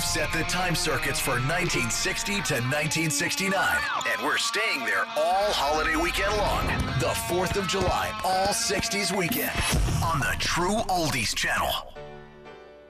We've set the time circuits for 1960 to 1969, and we're staying there all holiday weekend long. The 4th of July All 60s Weekend on the True Oldies Channel.